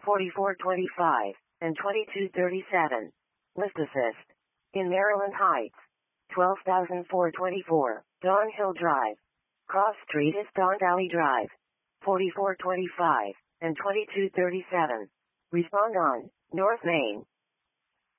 4425, and 2237. List assist. In Maryland Heights. 12,424, Dawn Hill Drive. Cross Street is Don Valley Drive. 4425, and 2237. Respond on, North Main.